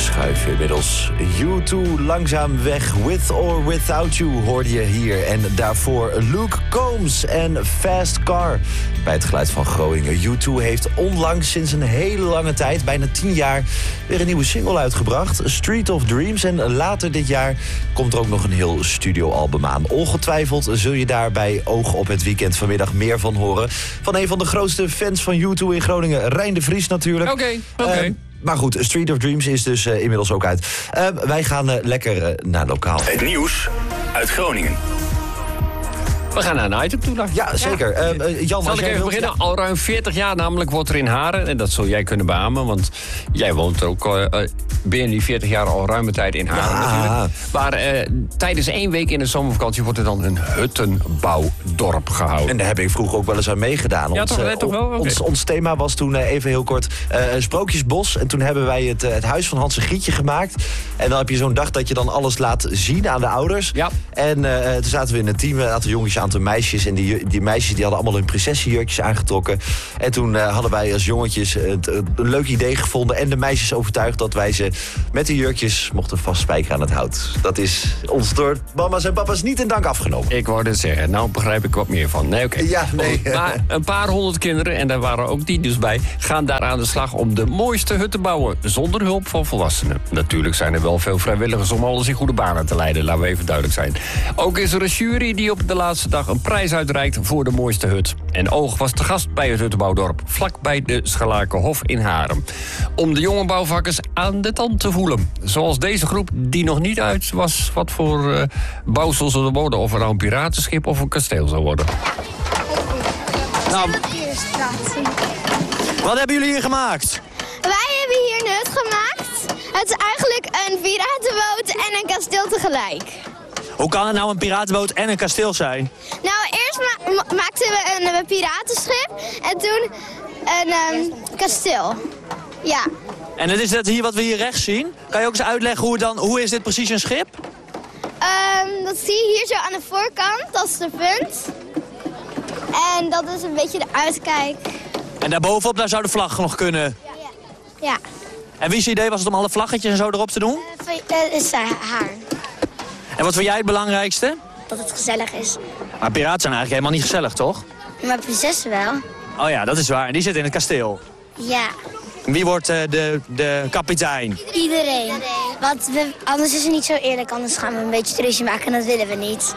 schuiven inmiddels. U2 langzaam weg. With or Without You hoorde je hier. En daarvoor Luke Combs en Fast Car. Bij het geluid van Groningen. U2 heeft onlangs sinds een hele lange tijd, bijna 10 jaar... weer een nieuwe single uitgebracht. Street of Dreams. En later dit jaar komt er ook nog een heel studioalbum aan. Ongetwijfeld zul je daar bij Oog op het Weekend vanmiddag meer van horen. Van een van de grootste fans van U2 in Groningen. Rijn de Vries natuurlijk. Oké. Maar goed, Street of Dreams is dus inmiddels ook uit. Wij gaan lekker naar lokaal. Het nieuws uit Groningen. We gaan naar een item toe. Ja, zeker. Jan, zal ik even beginnen? Ja. Al ruim 40 jaar namelijk wordt er in Haren... en dat zul jij kunnen beamen, want jij woont ook... binnen die 40 jaar al ruime tijd in Haren natuurlijk. Maar tijdens 1 week in de zomervakantie... wordt er dan een huttenbouwdorp gehouden. En daar heb ik vroeger ook wel eens aan meegedaan. Ja, toch wel? Okay. Ons thema was toen even heel kort Sprookjesbos. En toen hebben wij het huis van Hans en Grietje gemaakt. En dan heb je zo'n dag dat je dan alles laat zien aan de ouders. Ja. En toen zaten we in een team, een aantal jongetjes, een aantal meisjes. En die meisjes die hadden allemaal hun prinsessenjurkjes aangetrokken. En toen hadden wij als jongetjes een leuk idee gevonden. En de meisjes overtuigd dat wij ze met de jurkjes mochten vastspijkeren aan het hout. Dat is ons door mama's en papa's niet in dank afgenomen. Ik wou dit zeggen. Nou begrijp ik wat meer van. Nee, oké. Ja, nee. Maar een paar 100 kinderen, en daar waren ook die dus bij... gaan daar aan de slag om de mooiste hut te bouwen. Zonder hulp van volwassenen. Natuurlijk zijn er wel veel vrijwilligers om alles in goede banen te leiden. Laten we even duidelijk zijn. Ook is er een jury die op de laatste dag een prijs uitreikt voor de mooiste hut. En Oog was te gast bij het huttenbouwdorp, vlakbij de Schalakenhof in Haren. Om de jonge bouwvakkers aan de tand te voelen. Zoals deze groep die nog niet uit was wat voor bouwsel zullen worden. Of er nou een piratenschip of een kasteel zou worden. Nou, wat hebben jullie hier gemaakt? Wij hebben hier een hut gemaakt. Het is eigenlijk een piratenboot en een kasteel tegelijk. Hoe kan het nou een piratenboot en een kasteel zijn? Nou, eerst maakten we een piratenschip en toen een kasteel. Ja. En het is dat hier wat we hier rechts zien. Kan je ook eens uitleggen hoe is dit precies een schip? Dat zie je hier zo aan de voorkant, dat is de punt. En dat is een beetje de uitkijk. En daarbovenop, daar zou de vlag nog kunnen? Ja. En wie's idee was het om alle vlaggetjes en zo erop te doen? Dat is haar. En wat vind jij het belangrijkste? Dat het gezellig is. Maar piraten zijn eigenlijk helemaal niet gezellig, toch? Maar prinsessen wel. Oh ja, dat is waar. En die zit in het kasteel. Ja. Wie wordt de kapitein? Iedereen. Want anders is het niet zo eerlijk. Anders gaan we een beetje ruzie maken en dat willen we niet.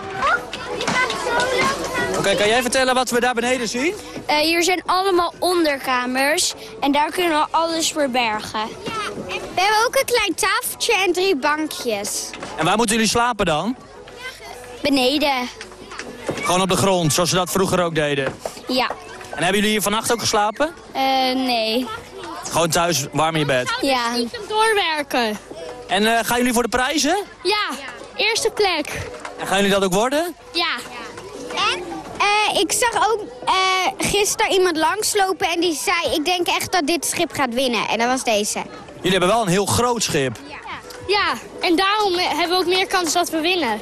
Oké, kan jij vertellen wat we daar beneden zien? Hier zijn allemaal onderkamers. En daar kunnen we alles verbergen. We hebben ook een klein tafeltje en 3 bankjes. En waar moeten jullie slapen dan? Beneden. Gewoon op de grond, zoals ze dat vroeger ook deden? Ja. En hebben jullie hier vannacht ook geslapen? Nee. Gewoon thuis, warm in je bed? Ja. Ik kan doorwerken. En gaan jullie voor de prijzen? Ja, eerste plek. En gaan jullie dat ook worden? Ja. En? Ik zag ook gisteren iemand langslopen en die zei... ik denk echt dat dit schip gaat winnen. En dat was deze. Jullie hebben wel een heel groot schip. Ja, en daarom hebben we ook meer kans dat we winnen.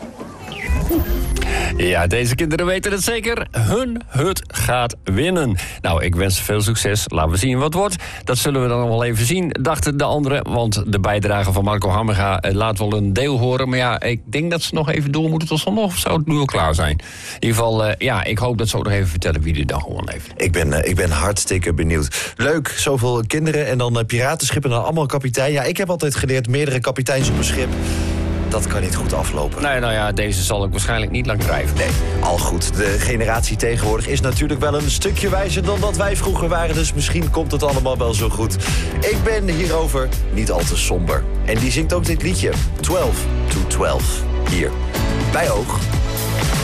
Ja, deze kinderen weten het zeker. Hun hut gaat winnen. Nou, ik wens veel succes. Laten we zien wat het wordt. Dat zullen we dan nog wel even zien, dachten de anderen. Want de bijdrage van Marco Hammerga laat wel een deel horen. Maar ja, ik denk dat ze nog even door moeten tot zondag. Of zou het nu al klaar zijn? In ieder geval, ik hoop dat ze ook nog even vertellen wie er dan gewoon heeft. Ik ben hartstikke benieuwd. Leuk, zoveel kinderen en dan piratenschippen en dan allemaal kapitein. Ja, ik heb altijd geleerd, meerdere kapiteins op een schip. Dat kan niet goed aflopen. Nee, nou ja, deze zal ik waarschijnlijk niet lang drijven. Nee, al goed. De generatie tegenwoordig is natuurlijk wel een stukje wijzer dan dat wij vroeger waren. Dus misschien komt het allemaal wel zo goed. Ik ben hierover niet al te somber. En die zingt ook dit liedje. 12 to 12. Hier, bij Oog.